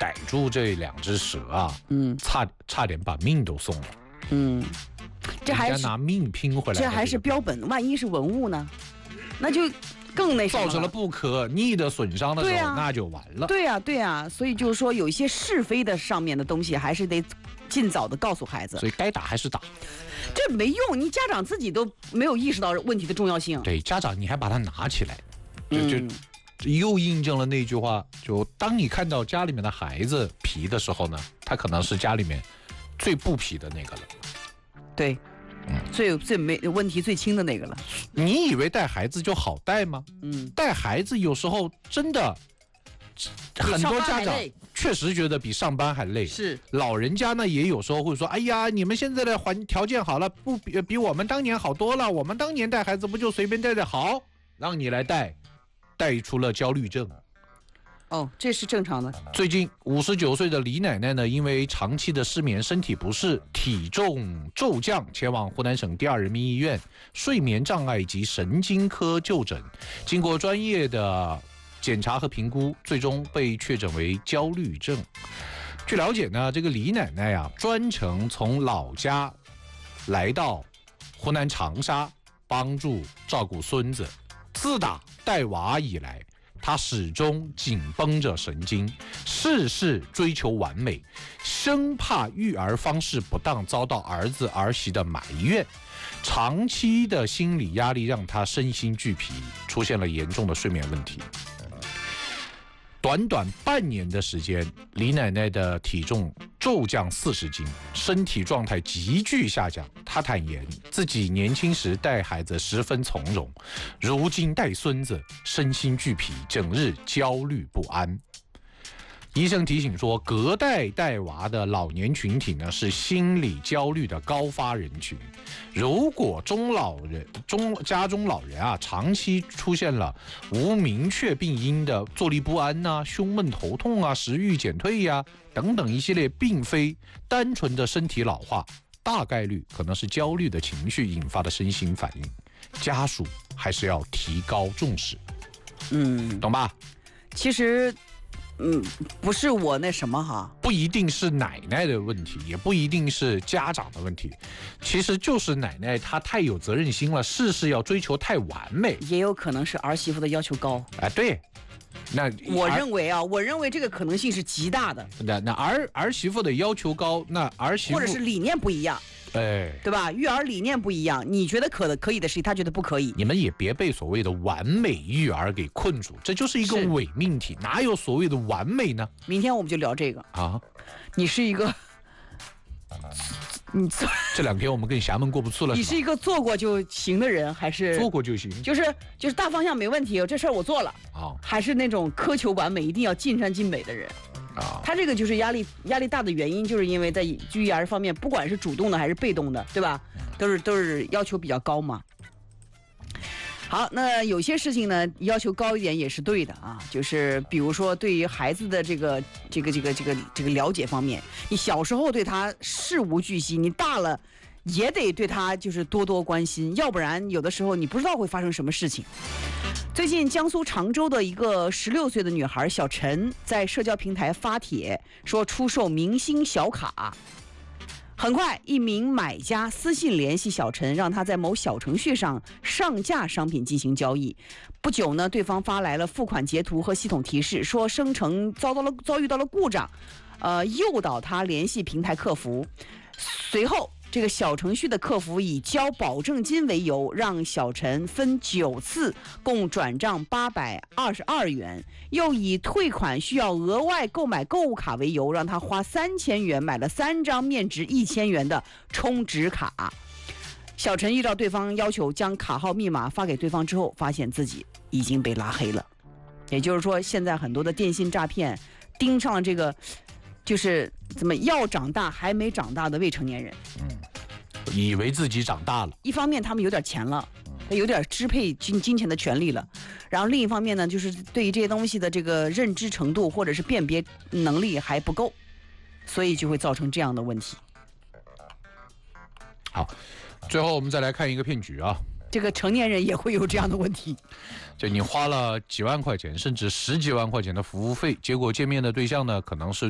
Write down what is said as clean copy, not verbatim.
逮住这2只蛇啊，差点把命都送了。 这还是拿命拼回来， 这还是标本，万一是文物呢？那就更那什么了， 造成了不可逆的损伤的时候，那就完了。 对呀，所以就是说，有一些是非的上面的东西，还是得尽早的告诉孩子。 所以该打还是打， 这没用，你家长自己都没有意识到问题的重要性。 对，家长你还把它拿起来，就又印证了那句话，就当你看到家里面的孩子皮的时候呢，他可能是家里面最不皮的那个了。 对，最没问题最轻的那个了。 你以为带孩子就好带吗？带孩子有时候真的很多家长确实觉得比上班还累。 是， 老人家呢也有时候会说，哎呀，你们现在的条件好了，不比我们当年好多了。我们当年带孩子不就随便带带，好，让你来带出了焦虑症。 这是正常的。 最近59岁的李奶奶呢，因为长期的失眠、身体不适、体重骤降，前往湖南省第2人民医院睡眠障碍及神经科就诊。经过专业的检查和评估，最终被确诊为焦虑症。据了解呢，这个李奶奶啊，专程从老家来到湖南长沙，帮助照顾孙子。自打带娃以来，他始终紧绷着神经，事事追求完美，生怕育儿方式不当遭到儿子儿媳的埋怨。长期的心理压力让他身心俱疲，出现了严重的睡眠问题。短短半年的时间，李奶奶的体重骤降40斤，身体状态急剧下降。她坦言自己年轻时带孩子十分从容，如今带孙子身心俱疲，整日焦虑不安。医生提醒说，隔代带娃的老年群体呢，是心理焦虑的高发人群。如果家中老人啊，长期出现了无明确病因的坐立不安啊、胸闷头痛啊、食欲减退呀、等等一系列，并非单纯的身体老化，大概率可能是焦虑的情绪引发的身心反应。家属还是要提高重视，懂吧？ 其实。不是我那什么哈， 不一定是奶奶的问题，也不一定是家长的问题，其实就是奶奶她太有责任心了，事事要追求太完美， 也有可能是儿媳妇的要求高。 对，那我认为这个可能性是极大的。 那儿媳妇的要求高，那儿媳妇或者是理念不一样。对吧？育儿理念不一样，你觉得可以的事情，他觉得不可以。 你们也别被所谓的完美育儿给困住，这就是一个伪命题，哪有所谓的完美呢？ 明天我们就聊这个啊。你是一个， 这2天我们跟厦门过不去了。 你是一个做过就行的人，还是做过就行？ 就是大方向没问题，这事儿我做了啊，还是那种苛求完美，一定要尽善尽美的人。他这个就是压力大的原因，就是因为在育儿方面，不管是主动的还是被动的，对吧？都是要求比较高嘛。好，那有些事情呢，要求高一点也是对的啊，就是比如说对于孩子的这个了解方面，你小时候对他事无巨细，你大了也得对他就是多多关心，要不然有的时候你不知道会发生什么事情。最近江苏常州的一个16岁的女孩小陈在社交平台发帖说出售明星小卡，很快一名买家私信联系小陈，让他在某小程序上上架商品进行交易。不久呢，对方发来了付款截图和系统提示，说生成遭遇到了故障，诱导他联系平台客服。随后这个小程序的客服以交保证金为由，让小陈分9次共转账822元，又以退款需要额外购买购物卡为由，让他花3000元买了3张面值1000元的充值卡。小陈依照对方要求将卡号密码发给对方之后，发现自己已经被拉黑了。也就是说，现在很多的电信诈骗盯上了这个就是怎么要长大还没长大的未成年人， 以为自己长大了。 一方面他们有点钱了，有点支配金钱的权利了，然后另一方面呢，就是对于这些东西的这个认知程度或者是辨别能力还不够，所以就会造成这样的问题。 好，最后我们再来看一个骗局啊。 这个成年人也会有这样的问题， 就你花了几万块钱甚至10几万块钱的服务费，结果见面的对象呢可能是